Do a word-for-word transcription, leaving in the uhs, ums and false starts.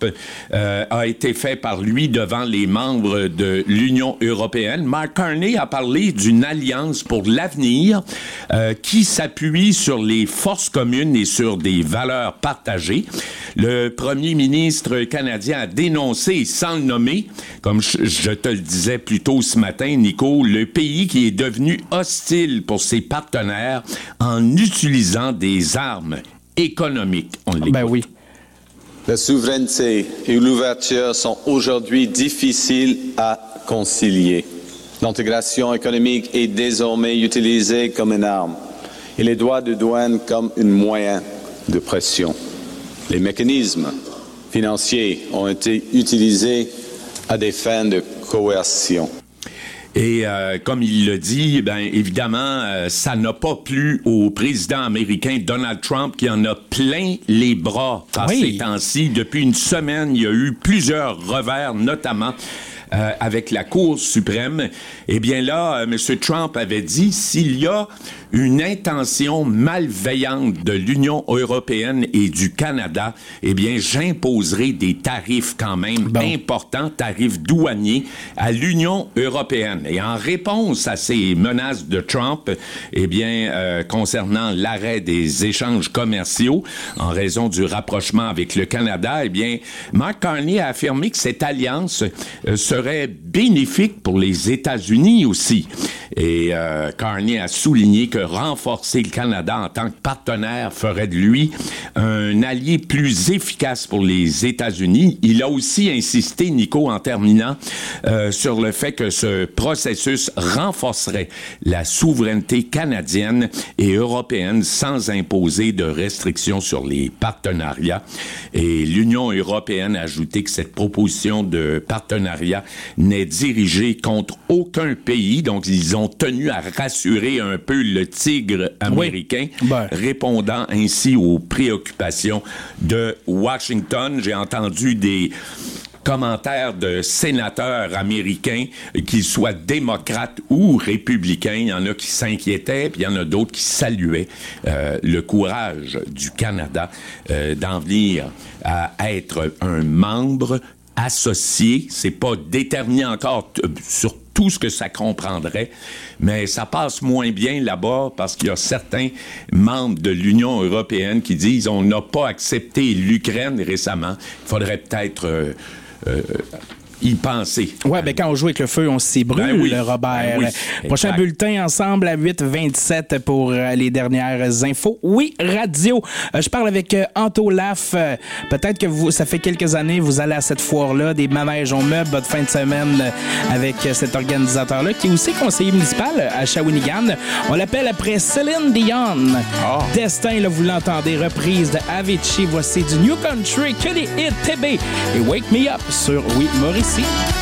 Trump euh, a été fait par lui devant les membres de l'Union européenne. Mark Carney a parlé d'une alliance pour l'avenir euh, qui s'appuie sur les forces communes et sur des valeurs partagées. Le premier ministre canadien a dénoncé, sans le nommer, comme je, je te le disais plus tôt ce matin, Nico, le pays qui est devenu hostile pour ses partenaires en utilisant des armes économiques. On l'écoute. Ben oui. La souveraineté et l'ouverture sont aujourd'hui difficiles à concilier. L'intégration économique est désormais utilisée comme une arme et les droits de douane comme un moyen de pression. Les mécanismes financiers ont été utilisés à des fins de coercion. Et euh, comme il le dit, ben évidemment, euh, ça n'a pas plu au président américain Donald Trump qui en a plein les bras par oui. ces temps-ci. Depuis une semaine, il y a eu plusieurs revers, notamment euh, avec la Cour suprême. Eh bien là, euh, M. Trump avait dit, s'il y a une intention malveillante de l'Union européenne et du Canada, eh bien, j'imposerai des tarifs quand même bon. importants, tarifs douaniers à l'Union européenne. Et en réponse à ces menaces de Trump, eh bien, euh, concernant l'arrêt des échanges commerciaux en raison du rapprochement avec le Canada, eh bien, Mark Carney a affirmé que cette alliance euh, serait bénéfique pour les États-Unis aussi. Et euh, Carney a souligné que renforcer le Canada en tant que partenaire ferait de lui un allié plus efficace pour les États-Unis. Il a aussi insisté, Nico, en terminant, euh, sur le fait que ce processus renforcerait la souveraineté canadienne et européenne sans imposer de restrictions sur les partenariats. Et l'Union européenne a ajouté que cette proposition de partenariat n'est dirigée contre aucun pays, donc ils ont tenu à rassurer un peu le tigre américain, oui. ben. répondant ainsi aux préoccupations de Washington. J'ai entendu des commentaires de sénateurs américains, qu'ils soient démocrates ou républicains. Il y en a qui s'inquiétaient, puis il y en a d'autres qui saluaient euh, le courage du Canada euh, d'en venir à être un membre associé. C'est pas déterminé encore t- sur tout ce que ça comprendrait, mais ça passe moins bien là-bas parce qu'il y a certains membres de l'Union européenne qui disent on n'a pas accepté l'Ukraine récemment. Il faudrait peut-être euh, euh, y penser. Ouais, ben quand on joue avec le feu, on s'y brûle, ben oui. Robert. Ben oui. Prochain exact. Bulletin ensemble à huit vingt-sept pour euh, les dernières infos. Oui, radio. Euh, je parle avec euh, Anto Laff. Euh, peut-être que vous, ça fait quelques années, vous allez à cette foire-là, des manèges on meuble votre fin de semaine euh, avec euh, cet organisateur-là, qui est aussi conseiller municipal à Shawinigan. On l'appelle après Céline Dion. Oh. Destin, là, vous l'entendez, reprise de Avicii. Voici du New Country, que des hits T B et Wake Me Up sur Oui, Maurice.